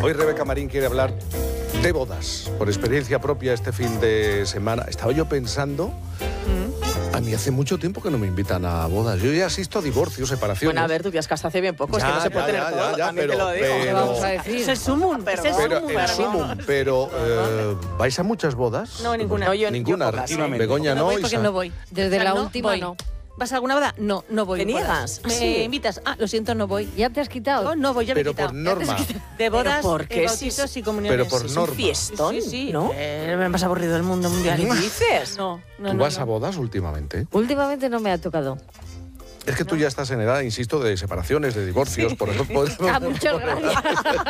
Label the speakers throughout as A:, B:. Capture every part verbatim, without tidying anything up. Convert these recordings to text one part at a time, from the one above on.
A: Hoy Rebeca Marín quiere hablar de bodas, por experiencia propia este fin de semana. Estaba yo pensando, mm. a mí hace mucho tiempo que no me invitan a bodas. Yo ya asisto a divorcios, separaciones.
B: Bueno, a ver, tú te has casado hace bien poco,
A: ya,
B: es que no se puede
A: ya,
B: tener
A: ya,
B: todo,
A: ya, ya,
B: también
A: pero,
B: te lo digo.
A: pero,
B: ¿Qué vamos a decir? Es el sumum, pero, es el
A: pero,
B: sumum.
A: el sumum, pero eh, ¿vais a muchas bodas?
B: No, ninguna. No, yo,
A: ninguna.
B: Yo
A: Begoña
C: no.
A: no,
C: voy porque
A: Isa.
C: no voy.
D: Desde
C: o sea,
D: la
C: no
D: última
C: voy.
D: no.
C: ¿Vas a alguna boda? No, no voy.
B: ¿Te niegas?
C: ¿Me
B: Sí.
C: invitas? Ah, lo siento, no voy.
D: ¿Ya te has quitado?
C: No, no voy, ya me he
A: Pero
C: quitado.
A: por norma.
C: De bodas,
B: ¿Pero por qué?
C: de bautizos
B: Sí,
C: y comuniones.
A: pero por
C: Sí, sí.
A: norma.
B: Fiestón,
C: Sí, sí.
B: ¿no?
C: Eh, me más aburrido del mundo mundial.
B: ¿Qué dices?
C: No, no,
A: ¿Tú
C: no.
A: vas
C: no.
A: a bodas últimamente?
D: Últimamente no me ha tocado.
A: Es que tú ya estás en edad, insisto, de separaciones, de divorcios, por eso... Por,
D: Ah, muchas gracias.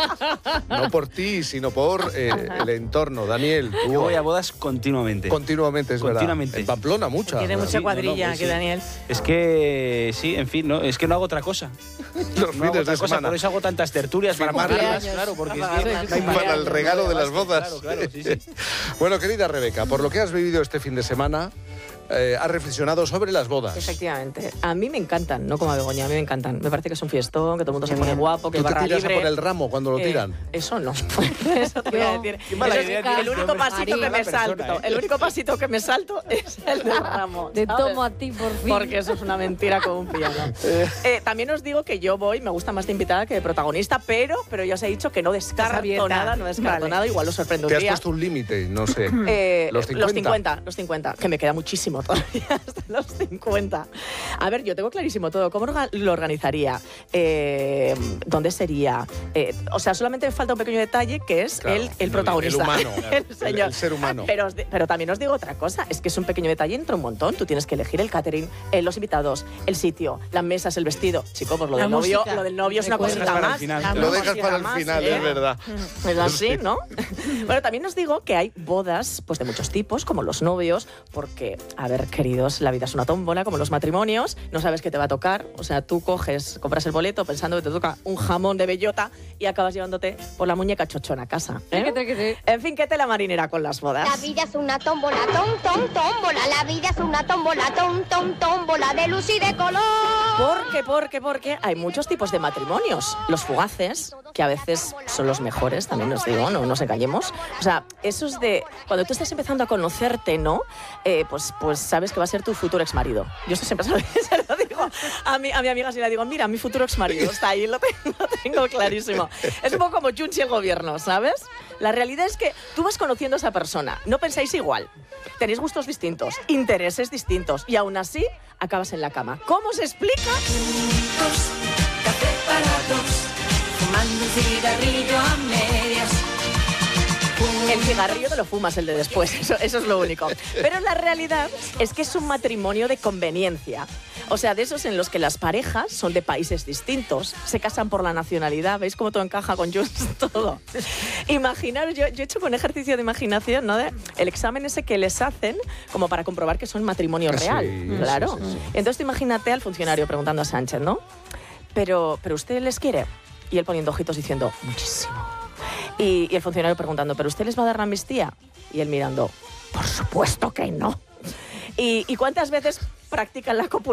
A: no por ti, sino por eh, el entorno. Daniel, tú
E: Yo voy a bodas continuamente.
A: continuamente, es
E: Continuamente.
A: verdad. En Pamplona, muchas.
C: Tiene
A: ¿verdad?
C: mucha
E: Sí,
C: cuadrilla
E: no, no,
C: que
E: sí.
C: Daniel.
E: Es que, sí, en fin, no, es que no hago otra cosa.
A: Los
E: No hago
A: fines
E: otra
A: de
E: cosa,
A: semana.
E: por eso hago tantas tertulias para
A: Cumpleaños.
E: pagarlas, claro, porque es que
A: Para el regalo de las bodas.
E: Claro, claro, sí, sí.
A: Bueno, querida Rebeca, por lo que has vivido este fin de semana, eh, has reflexionado sobre las bodas.
B: Efectivamente. A mí me encantan, no como a Begoña, a mí me encantan. Me parece que es un fiestón, que todo el mundo se pone guapo, que
A: ¿Tú te
B: barra
A: tiras
B: libre.
A: a por el ramo cuando lo
B: Eh,
A: tiran?
B: eso no. Eso te voy a decir.
E: Qué mala
B: Eso es
E: idea
B: el
E: tienes,
B: único
E: hombre.
B: pasito que me
E: Mala persona,
B: salto.
E: ¿eh?
B: El único pasito que me salto es el del ramo.
D: Te
B: ¿sabes?
D: tomo a ti por fin.
B: Porque eso es una mentira como un piano. Eh, también os digo que yo voy, me gusta más de invitada que de protagonista, pero, pero ya os he dicho que no descarto
C: abierta.
B: nada, no descarto
C: Vale.
B: nada, igual os sorprendo un
A: ¿Te has
B: día.
A: puesto un límite? No sé.
B: Eh,
A: ¿Los cincuenta?
B: Los cincuenta, los cincuenta, que me queda muchísimo todavía hasta los cincuenta. A ver, yo tengo clarísimo todo. ¿Cómo orga- lo organizaría? Eh, ¿Dónde sería? Eh, o sea, solamente me falta un pequeño detalle que es
A: Claro,
B: el, el
A: el-
B: protagonista.
A: el humano,
B: el,
A: el-
B: señor.
A: el ser humano.
B: Pero, os di- pero también os digo otra cosa, es que es un pequeño detalle entre un montón. Tú tienes que elegir el catering, eh, los invitados, el sitio, las mesas, el vestido. Chico, pues lo
C: La
B: del novio,
C: música.
B: lo del novio es una
C: Recuerda.
B: cosita
E: Para el
B: más.
E: final.
B: La
A: Lo
B: una
A: dejas para el
B: cosita
A: final,
B: más,
A: es
B: ¿eh?
A: verdad.
B: Es así, ¿no? Bueno, también os digo que hay bodas pues, de muchos tipos, como los novios, porque, a ver, queridos, la vida es una tómbola, como los matrimonios, no sabes qué te va a tocar. O sea, tú coges, compras el boleto pensando que te toca un jamón de bellota y acabas llevándote por la muñeca chochona a casa. ¿eh?
D: ¿Qué te- qué te-
B: En fin, qué tela marinera con las bodas.
F: La vida es una tómbola, tom, tom, tómbola. La vida es una tómbola, tom, tom, tómbola de luz y de color.
B: Porque, porque, porque hay muchos tipos de matrimonios. Los fugaces, que a veces son los mejores, también os digo, no nos engañemos. O sea, esos de cuando tú estás empezando a conocerte, ¿no? Eh, pues, pues sabes que va a ser tu futuro exmarido. Yo esto siempre se lo, se lo digo a mi, a mi amiga, si le digo, mira, mi futuro exmarido está ahí, lo tengo, lo tengo clarísimo. Es un poco como Junts y el gobierno, ¿sabes? La realidad es que tú vas conociendo a esa persona, no pensáis igual, tenéis gustos distintos, intereses distintos y aún así acabas en la cama. ¿Cómo se explica?
G: Juntos, café para dos, fumando un cigarrillo a medias.
B: El cigarrillo te lo fumas, el de después, eso, eso es lo único. Pero la realidad es que es un matrimonio de conveniencia. O sea, de esos en los que las parejas son de países distintos, se casan por la nacionalidad. ¿Veis cómo todo encaja con Junts? Todo. Imaginaros, yo, yo he hecho un ejercicio de imaginación, ¿no? De el examen ese que les hacen como para comprobar que son matrimonio
A: Sí,
B: real.
A: sí,
B: Claro.
A: sí, sí.
B: Entonces tú imagínate al funcionario preguntando a Sánchez, ¿no? Pero, pero ¿usted les quiere? Y él poniendo ojitos diciendo, muchísimo. Y, y el funcionario preguntando, ¿pero usted les va a dar la amnistía? Y él mirando, por supuesto que no. ¿Y, y cuántas veces practican la copulación?